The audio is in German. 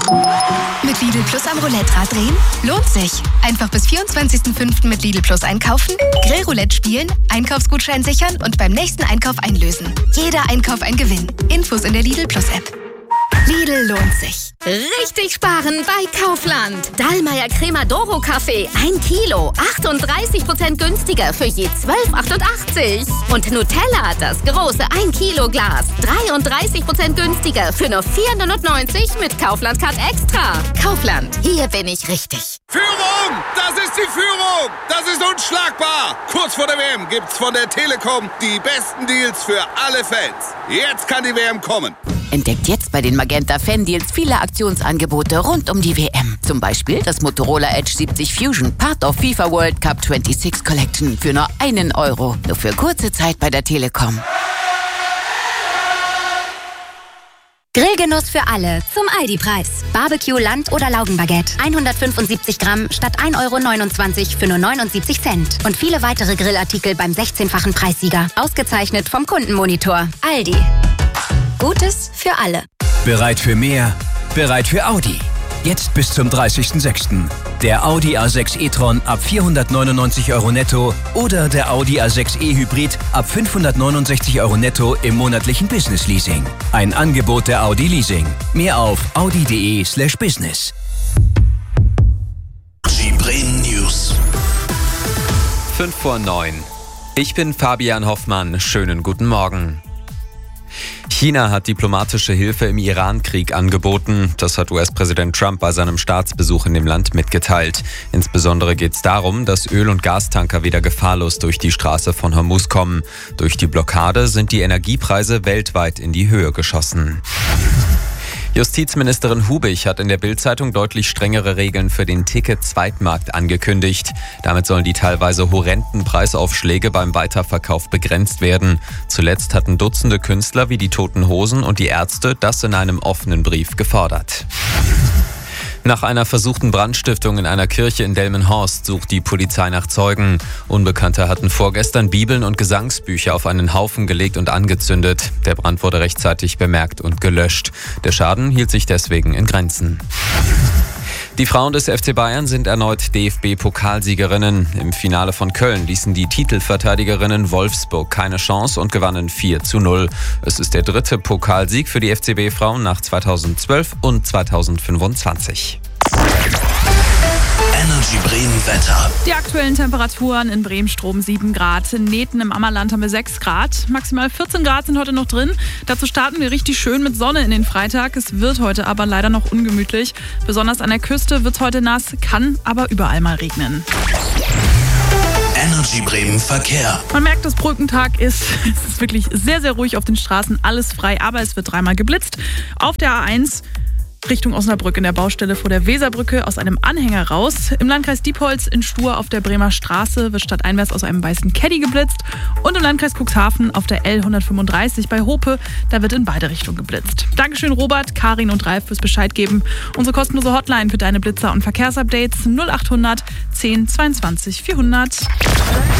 Mit Lidl Plus am Roulette-Rad drehen? Lohnt sich. Einfach bis 24.05. mit Lidl Plus einkaufen, Grillroulette spielen, Einkaufsgutschein sichern und beim nächsten Einkauf einlösen. Jeder Einkauf ein Gewinn. Infos in der Lidl Plus App. Lidl lohnt sich. Richtig sparen bei Kaufland. Dallmayr Cremadoro Kaffee 1 Kilo, 38% günstiger für je 12,88. Und Nutella, das große 1 Kilo Glas, 33% günstiger für nur 4,99 mit Kaufland Card Extra. Kaufland, hier bin ich richtig. Führung! Das ist die Führung! Das ist unschlagbar! Kurz vor der WM gibt's von der Telekom die besten Deals für alle Fans. Jetzt kann die WM kommen. Entdeckt jetzt bei den Magenta Fan-Deals viele Aktionsangebote rund um die WM. Zum Beispiel das Motorola Edge 70 Fusion, Part of FIFA World Cup 26 Collection für nur €1. Nur für kurze Zeit bei der Telekom. Grillgenuss für alle zum Aldi-Preis. Barbecue, Land- oder Laugenbaguette. 175 Gramm statt €1,29 für nur 79 Cent. Und viele weitere Grillartikel beim 16-fachen Preissieger. Ausgezeichnet vom Kundenmonitor. Aldi. Gutes für alle. Bereit für mehr? Bereit für Audi. Jetzt bis zum 30.06. Der Audi A6 e-tron ab €499 netto oder der Audi A6 e-Hybrid ab €569 netto im monatlichen Business-Leasing. Ein Angebot der Audi Leasing. Mehr auf audi.de/business. Bremen News. 5:09. Ich bin Fabian Hoffmann. Schönen guten Morgen. China hat diplomatische Hilfe im Iran-Krieg angeboten. Das hat US-Präsident Trump bei seinem Staatsbesuch in dem Land mitgeteilt. Insbesondere geht es darum, dass Öl- und Gastanker wieder gefahrlos durch die Straße von Hormuz kommen. Durch die Blockade sind die Energiepreise weltweit in die Höhe geschossen. Justizministerin Hubich hat in der Bild-Zeitung deutlich strengere Regeln für den Ticket-Zweitmarkt angekündigt. Damit sollen die teilweise horrenden Preisaufschläge beim Weiterverkauf begrenzt werden. Zuletzt hatten Dutzende Künstler wie die Toten Hosen und die Ärzte das in einem offenen Brief gefordert. Nach einer versuchten Brandstiftung in einer Kirche in Delmenhorst sucht die Polizei nach Zeugen. Unbekannte hatten vorgestern Bibeln und Gesangsbücher auf einen Haufen gelegt und angezündet. Der Brand wurde rechtzeitig bemerkt und gelöscht. Der Schaden hielt sich deswegen in Grenzen. Die Frauen des FC Bayern sind erneut DFB-Pokalsiegerinnen. Im Finale von Köln ließen die Titelverteidigerinnen Wolfsburg keine Chance und gewannen 4:0. Es ist der dritte Pokalsieg für die FCB-Frauen nach 2012 und 2025. Energy Bremen Wetter. Die aktuellen Temperaturen in Bremen-Strom 7 Grad. In Neten im Ammerland haben wir 6 Grad. Maximal 14 Grad sind heute noch drin. Dazu starten wir richtig schön mit Sonne in den Freitag. Es wird heute aber leider noch ungemütlich. Besonders an der Küste wird es heute nass, kann aber überall mal regnen. Energy Bremen Verkehr. Man merkt, dass Brückentag ist. Es ist wirklich sehr, sehr ruhig auf den Straßen. Alles frei, aber es wird dreimal geblitzt. Auf der A1 Richtung Osnabrück in der Baustelle vor der Weserbrücke aus einem Anhänger raus. Im Landkreis Diepholz in Stur auf der Bremer Straße wird stadteinwärts aus einem weißen Caddy geblitzt. Und im Landkreis Cuxhaven auf der L135 bei Hope, da wird in beide Richtungen geblitzt. Dankeschön Robert, Karin und Ralf fürs Bescheid geben. Unsere kostenlose Hotline für deine Blitzer und Verkehrsupdates 0800 10 22 400.